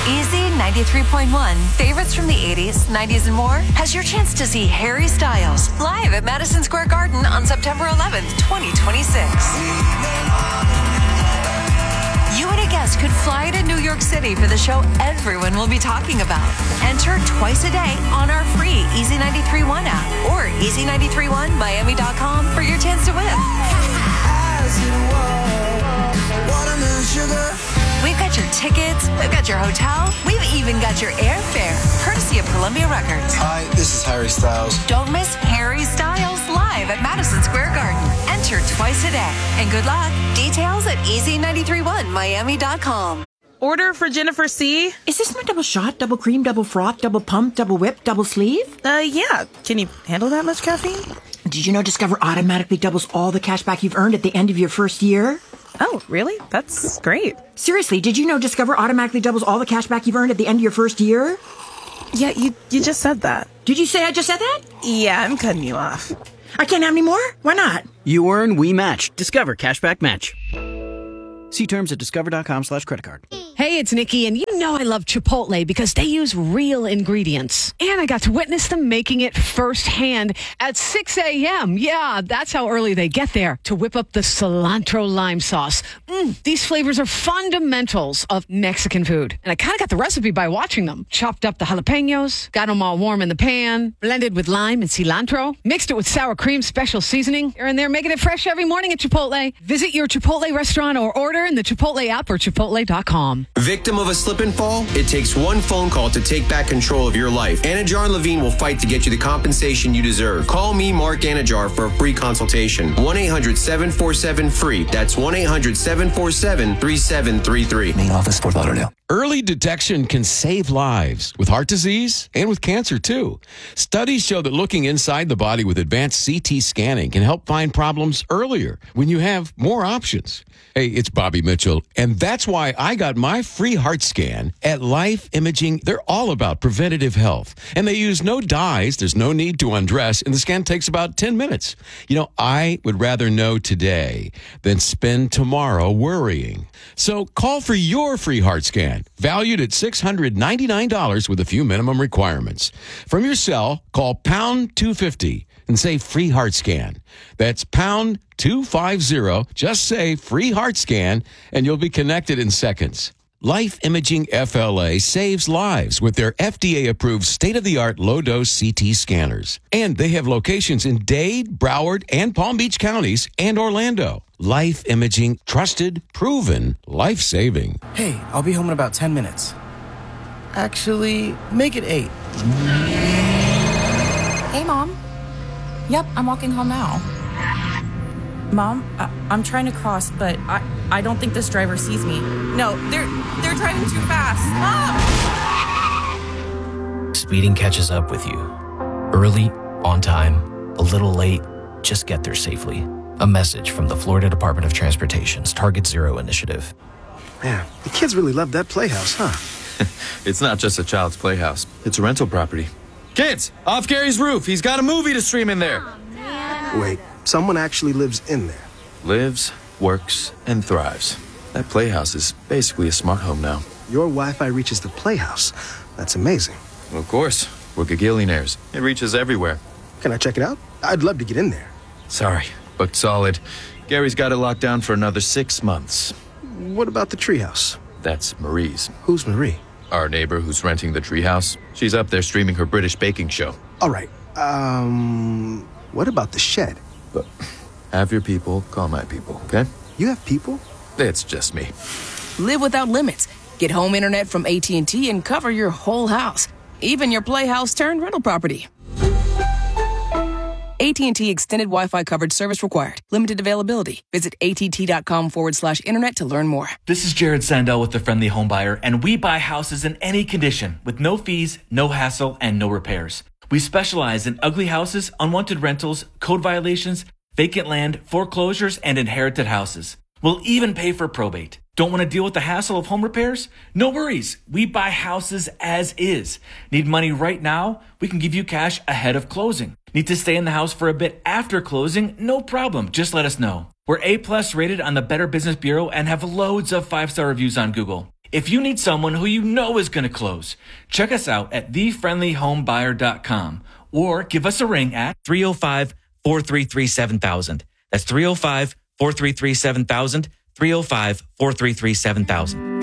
Easy 93.1, favorites from the 80s, 90s, and more, has your chance to see Harry Styles live at Madison Square Garden on September 11th, 2026. You and a guest could fly to New York City for the show everyone will be talking about. Enter twice a day on our free Easy 93.1 app or easy931miami.com for your chance to win. We've got your tickets, we've got your hotel, we've even got your airfare, courtesy of Columbia Records. Hi, this is Harry Styles. Don't miss Harry Styles live at Madison Square Garden. Enter twice a day. And good luck. Details at easy931miami.com. Order for Jennifer C. Is this my double shot, double cream, double froth, double pump, double whip, double sleeve? Yeah. Can you handle that much caffeine? Did you know Discover automatically doubles all the cash back you've earned at the end of your first year? Oh, really? That's great. Seriously, did you know Discover automatically doubles all the cash back you've earned at the end of your first year? Yeah, you just said that. Did you say I just said that? Yeah, I'm cutting you off. I can't have any more? Why not? You earn, we match. Discover Cashback Match. See terms at discover.com/creditcard. Hey, it's Nikki, and you know I love Chipotle because they use real ingredients. And I got to witness them making it firsthand at 6 a.m. Yeah, that's how early they get there to whip up the cilantro lime sauce. These flavors are fundamentals of Mexican food. And I kind of got the recipe by watching them. Chopped up the jalapenos, got them all warm in the pan, blended with lime and cilantro, mixed it with sour cream special seasoning. Here and there, making it fresh every morning at Chipotle. Visit your Chipotle restaurant or order in the Chipotle app or chipotle.com. Victim of a slip and fall? It takes one phone call to take back control of your life. Anajar and Levine will fight to get you the compensation you deserve. Call me, Mark Anajar, for a free consultation. 1-800-747-FREE. That's 1-800-747-3733. Main office, Fort Lauderdale. Early detection can save lives with heart disease and with cancer, too. Studies show that looking inside the body with advanced CT scanning can help find problems earlier when you have more options. Hey, it's Bobby Mitchell, and that's why I got my free heart scan at Life Imaging. They're all about preventative health, and they use no dyes. There's no need to undress, and the scan takes about 10 minutes. You know, I would rather know today than spend tomorrow worrying. So call for your free heart scan, valued at $699 with a few minimum requirements. From your cell, call pound 250 and say free heart scan. That's pound 250. Just say free heart scan and you'll be connected in seconds. Life Imaging FLA saves lives with their FDA-approved state-of-the-art low-dose CT scanners. And they have locations in Dade, Broward, and Palm Beach counties, and Orlando. Life Imaging, trusted, proven, life-saving. Hey, I'll be home in about 10 minutes. Actually, make it 8. Hey, Mom. Yep, I'm walking home now. Mom, I'm trying to cross, but I don't think this driver sees me. No, they're driving too fast. Mom! Speeding catches up with you. Early, on time, a little late, just get there safely. A message from the Florida Department of Transportation's Target Zero initiative. Man, the kids really love that playhouse, huh? It's not just a child's playhouse. It's a rental property. Kids, off Gary's roof. He's got a movie to stream in there. Oh, Wait, someone actually lives in there. Lives, works, and thrives. That playhouse is basically a smart home now. Your Wi-Fi reaches the playhouse. That's amazing. Well, of course. We're gagillionaires. It reaches everywhere. Can I check it out? I'd love to get in there. Sorry, booked solid. Gary's got it locked down for another 6 months. What about the treehouse? That's Marie's. Who's Marie? Our neighbor who's renting the treehouse. She's up there streaming her British baking show. All right. What about the shed? But have your people call my people, okay? You have people? It's just me. Live without limits. Get home internet from AT&T and cover your whole house. Even your playhouse turned rental property. AT&T Extended Wi-Fi coverage service required. Limited availability. Visit att.com/internet to learn more. This is Jared Sandell with The Friendly Home Buyer, and we buy houses in any condition with no fees, no hassle, and no repairs. We specialize in ugly houses, unwanted rentals, code violations, vacant land, foreclosures, and inherited houses. We'll even pay for probate. Don't want to deal with the hassle of home repairs? No worries. We buy houses as is. Need money right now? We can give you cash ahead of closing. Need to stay in the house for a bit after closing? No problem. Just let us know. We're A+ rated on the Better Business Bureau and have loads of 5-star reviews on Google. If you need someone who you know is going to close, check us out at thefriendlyhomebuyer.com or give us a ring at 305-433-7000. That's 305-433-7000, 305-433-7000.